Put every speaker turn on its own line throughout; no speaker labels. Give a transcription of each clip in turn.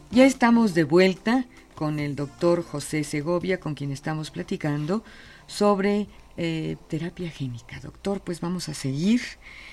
Ya estamos de vuelta con el doctor José Segovia, con quien estamos platicando sobre terapia génica. Doctor, pues vamos a seguir.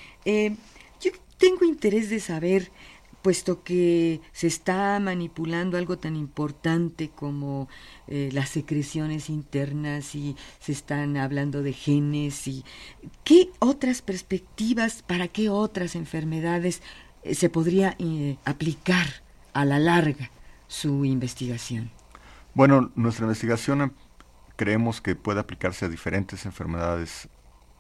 Yo tengo interés de saber, puesto que se está manipulando algo tan importante como las secreciones internas y se están hablando de genes, y ¿qué otras perspectivas, para qué otras enfermedades se podría aplicar a la larga su investigación?
Bueno, nuestra investigación creemos que puede aplicarse a diferentes enfermedades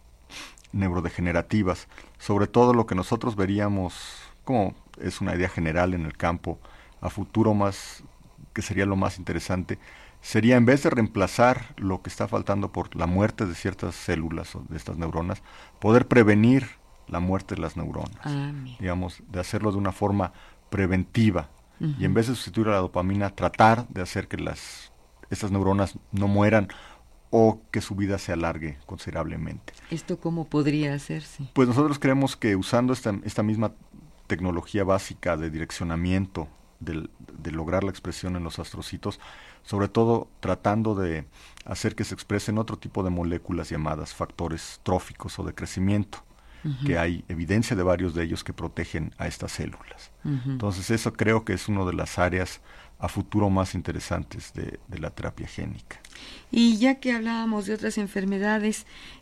neurodegenerativas, sobre todo lo que nosotros veríamos como es una idea general en el campo a futuro más, que sería lo más interesante, sería en vez de reemplazar lo que está faltando por la muerte de ciertas células o de estas neuronas, poder prevenir la muerte de las neuronas, digamos, de hacerlo de una forma preventiva. Y en vez de sustituir a la dopamina, tratar de hacer que estas neuronas no mueran o que su vida se alargue considerablemente.
¿Esto cómo podría hacerse?
Pues nosotros creemos que usando esta misma tecnología básica de direccionamiento, de lograr la expresión en los astrocitos, sobre todo tratando de hacer que se expresen otro tipo de moléculas llamadas factores tróficos o de crecimiento, que hay evidencia de varios de ellos que protegen a estas células. Entonces eso creo que es una de las áreas a futuro más interesantes de la terapia génica.
Y ya que hablábamos de otras enfermedades,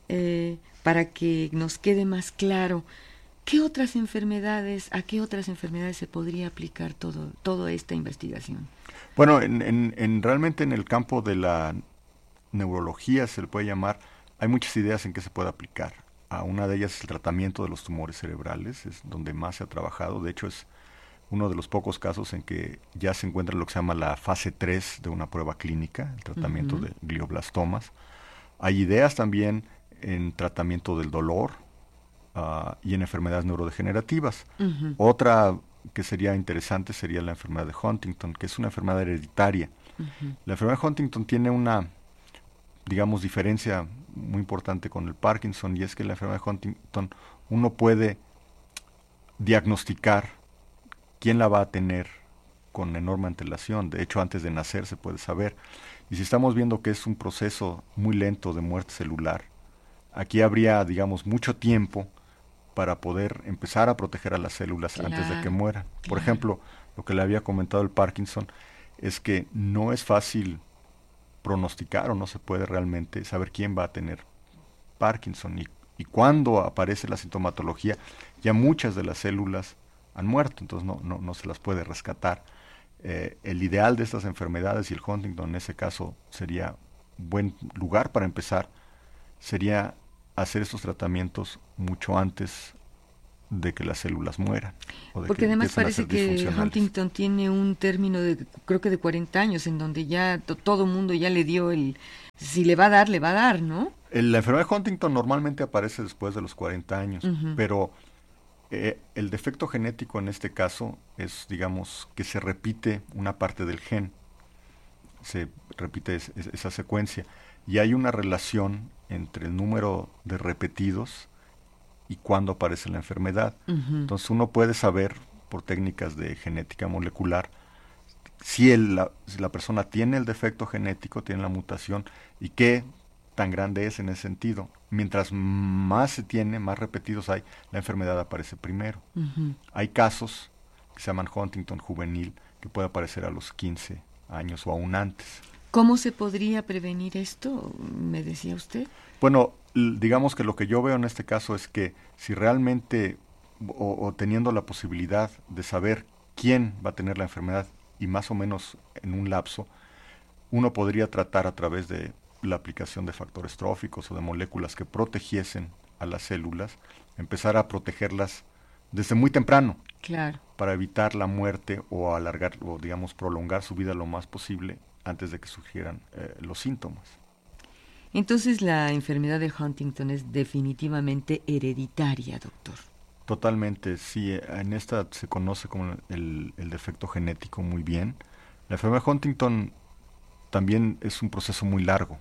para que nos quede más claro, ¿a qué otras enfermedades se podría aplicar toda esta investigación?
Bueno, realmente en el campo de la neurología se le puede llamar, hay muchas ideas en que se puede aplicar. Una de ellas es el tratamiento de los tumores cerebrales, es donde más se ha trabajado. De hecho, es uno de los pocos casos en que ya se encuentra lo que se llama la fase 3 de una prueba clínica, el tratamiento de glioblastomas. Hay ideas también en tratamiento del dolor y en enfermedades neurodegenerativas. Otra que sería interesante sería la enfermedad de Huntington, que es una enfermedad hereditaria. La enfermedad de Huntington tiene una, digamos, diferencia muy importante con el Parkinson, y es que la enfermedad de Huntington uno puede diagnosticar quién la va a tener con enorme antelación. De hecho, antes de nacer se puede saber. Y si estamos viendo que es un proceso muy lento de muerte celular, aquí habría, digamos, mucho tiempo para poder empezar a proteger a las células antes de que mueran. Por ejemplo, lo que le había comentado el Parkinson es que no es fácil pronosticar o no se puede realmente saber quién va a tener Parkinson, y cuando aparece la sintomatología ya muchas de las células han muerto, entonces no se las puede rescatar. El ideal de estas enfermedades, y el Huntington en ese caso sería buen lugar para empezar, sería hacer estos tratamientos mucho antes de que las células mueran.
Porque además parece que Huntington tiene un término de, creo que de 40 años, en donde ya todo mundo ya le dio si le va a dar, ¿no?
La enfermedad de Huntington normalmente aparece después de los 40 años, pero el defecto genético en este caso es, digamos, que se repite una parte del gen, se repite esa secuencia, y hay una relación entre el número de repetidos y cuándo aparece la enfermedad. Entonces uno puede saber por técnicas de genética molecular si la persona tiene el defecto genético, tiene la mutación, y qué tan grande es en ese sentido. Mientras más se tiene, más repetidos hay, la enfermedad aparece primero. Hay casos que se llaman Huntington juvenil, que puede aparecer a los 15 años o aún antes.
¿Cómo se podría prevenir esto, me decía usted?
Bueno, digamos que lo que yo veo en este caso es que si realmente, o teniendo la posibilidad de saber quién va a tener la enfermedad, y más o menos en un lapso, uno podría tratar a través de la aplicación de factores tróficos o de moléculas que protegiesen a las células, empezar a protegerlas desde muy temprano, para evitar la muerte o alargar, o digamos prolongar su vida lo más posible antes de que surgieran los síntomas.
Entonces la enfermedad de Huntington es definitivamente hereditaria, doctor.
Totalmente, sí. En esta se conoce como el defecto genético muy bien. La enfermedad de Huntington también es un proceso muy largo,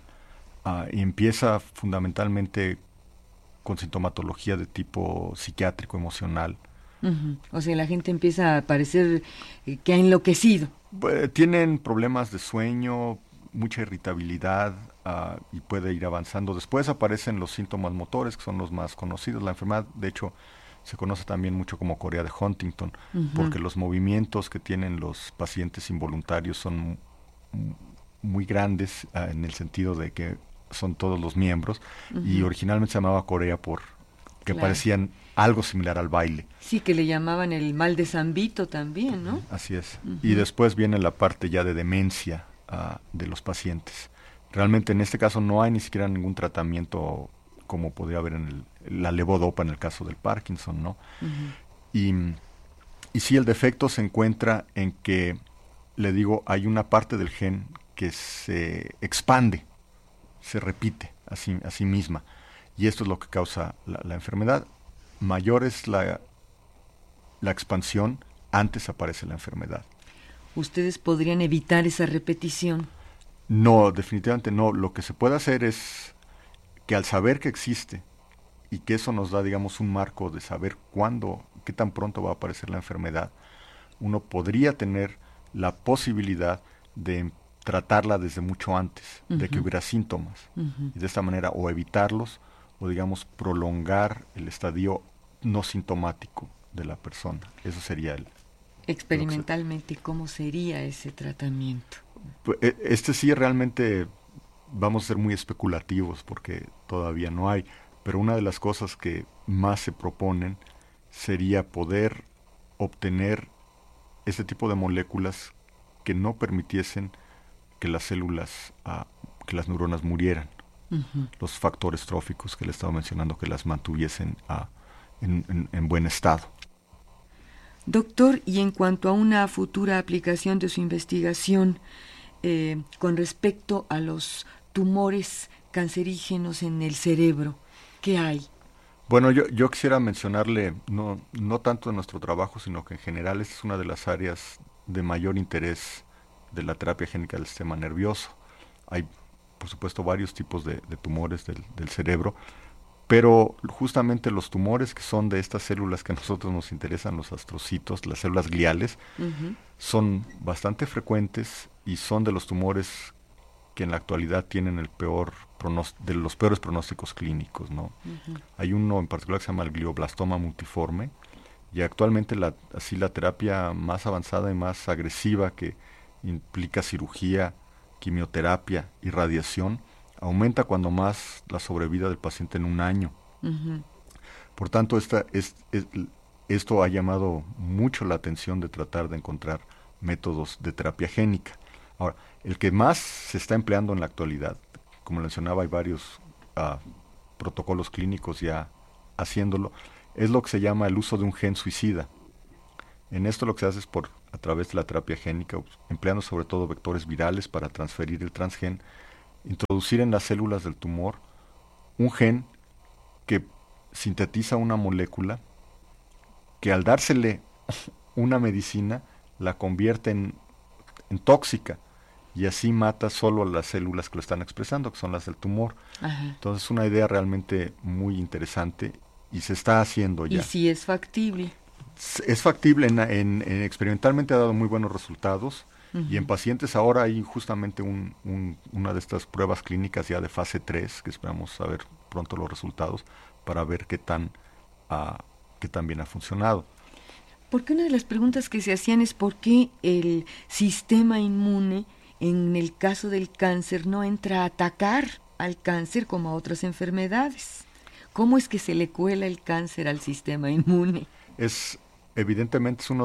y empieza fundamentalmente con sintomatología de tipo psiquiátrico, emocional,
Ujú. O sea, la gente empieza a parecer que ha enloquecido.
Tienen problemas de sueño, mucha irritabilidad, y puede ir avanzando. Después aparecen los síntomas motores, que son los más conocidos. La enfermedad, de hecho, se conoce también mucho como Corea de Huntington,
Ujú.
porque los movimientos que tienen los pacientes involuntarios son muy grandes, en el sentido de que son todos los miembros, y
Ujú.
originalmente se llamaba Corea por que
Claro.
parecían algo similar al baile.
Sí, que le llamaban el mal de San Vito también, ¿no?
Así es. Y
Ujú.
después viene la parte ya de demencia, de los pacientes. Realmente en este caso no hay ni siquiera ningún tratamiento como podría haber en la levodopa en el caso del Parkinson, ¿no?
Ujú.
Y, y sí, el defecto se encuentra en que, le digo, hay una parte del gen que se expande, se repite a sí misma. Y esto es lo que causa la enfermedad. Mayor es la expansión, antes aparece la enfermedad.
Ustedes podrían evitar esa repetición.
No, definitivamente no. Lo que se puede hacer es que, al saber que existe y que eso nos da, digamos, un marco de saber cuándo, qué tan pronto va a aparecer la enfermedad, uno podría tener la posibilidad de tratarla desde mucho antes, de que
Ujú.
hubiera síntomas.
Ujú.
Y de esta manera o evitarlos o, digamos, prolongar el estadio no sintomático de la persona. Eso sería lo que se...
Experimentalmente, ¿cómo sería ese tratamiento?
Este sí realmente vamos a ser muy especulativos porque todavía no hay, pero una de las cosas que más se proponen sería poder obtener este tipo de moléculas que no permitiesen que las células, que las neuronas murieran,
Ujú.
los factores tróficos que le estaba mencionando, que las mantuviesen en buen estado.
Doctor, y en cuanto a una futura aplicación de su investigación con respecto a los tumores cancerígenos en el cerebro, ¿qué hay?
Bueno, yo quisiera mencionarle, no tanto de nuestro trabajo, sino que en general es una de las áreas de mayor interés de la terapia génica del sistema nervioso. Hay, por supuesto, varios tipos de tumores del cerebro, pero justamente los tumores que son de estas células que a nosotros nos interesan, los astrocitos, las células gliales,
Ujú.
son bastante frecuentes y son de los tumores que en la actualidad tienen de los peores pronósticos clínicos, ¿no?
Ujú.
Hay uno en particular que se llama el glioblastoma multiforme, y actualmente así la terapia más avanzada y más agresiva, que implica cirugía, quimioterapia y radiación, aumenta cuando más la sobrevida del paciente en un año.
Ujú.
Por tanto, esto ha llamado mucho la atención de tratar de encontrar métodos de terapia génica. Ahora, el que más se está empleando en la actualidad, como mencionaba, hay varios protocolos clínicos ya haciéndolo, es lo que se llama el uso de un gen suicida. En esto lo que se hace es a través de la terapia génica, empleando sobre todo vectores virales para transferir el transgen, introducir en las células del tumor un gen que sintetiza una molécula que, al dársele una medicina, la convierte en tóxica, y así mata solo a las células que lo están expresando, que son las del tumor.
Ajá.
Entonces es una idea realmente muy interesante y se está haciendo
Y
ya.
si es factible.
Es factible, experimentalmente ha dado muy buenos resultados, y en
Ujú.
pacientes ahora hay justamente una de estas pruebas clínicas ya de fase 3 que esperamos saber pronto los resultados para ver ah, qué tan bien ha funcionado.
Porque una de las preguntas que se hacían es por qué el sistema inmune, en el caso del cáncer, no entra a atacar al cáncer como a otras enfermedades. ¿Cómo es que se le cuela el cáncer al sistema inmune?
Es Evidentemente es una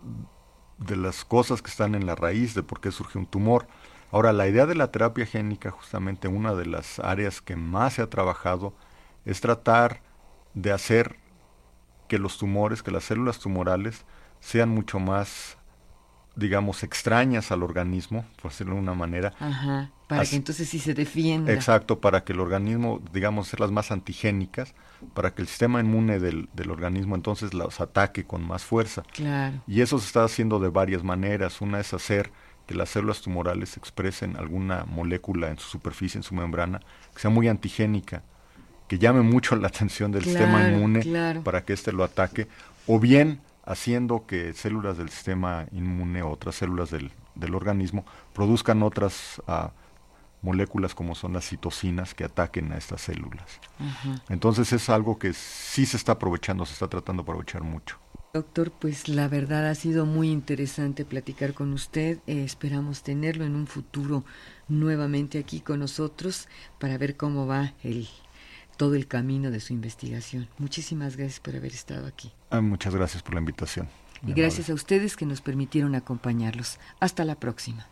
de las cosas que están en la raíz de por qué surge un tumor. Ahora, la idea de la terapia génica, justamente una de las áreas que más se ha trabajado, es tratar de hacer que los tumores, que las células tumorales sean mucho más, digamos, extrañas al organismo, por decirlo de una manera.
Ajá, para que
As-
entonces sí se defienda.
Exacto, para que el organismo, digamos, hacerlas más antigénicas, para que el sistema inmune del organismo entonces las ataque con más fuerza.
Claro.
Y eso se está haciendo de varias maneras. Una es hacer que las células tumorales expresen alguna molécula en su superficie, en su membrana, que sea muy antigénica, que llame mucho la atención del sistema
Claro,
inmune
claro.
para que éste lo ataque, o bien haciendo que células del sistema inmune o otras células del organismo produzcan otras moléculas como son las citocinas que ataquen a estas células.
Ajá.
Entonces es algo que sí se está aprovechando, se está tratando de aprovechar mucho.
Doctor, pues la verdad ha sido muy interesante platicar con usted. Esperamos tenerlo en un futuro nuevamente aquí con nosotros para ver cómo va todo el camino de su investigación. Muchísimas gracias por haber estado aquí.
Muchas gracias por la invitación.
Y gracias a ustedes que nos permitieron acompañarlos. Hasta la próxima.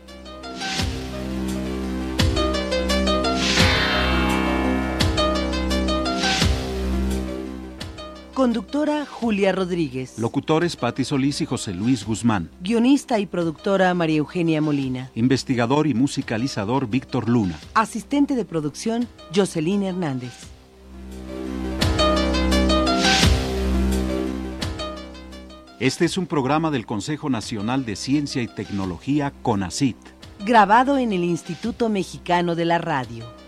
Conductora Julia Rodríguez.
Locutores Patti Solís y José Luis Guzmán.
Guionista y productora María Eugenia Molina.
Investigador y musicalizador Víctor Luna.
Asistente de producción Jocelyn Hernández.
Este es un programa del Consejo Nacional de Ciencia y Tecnología, CONACYT.
Grabado en el Instituto Mexicano de la Radio.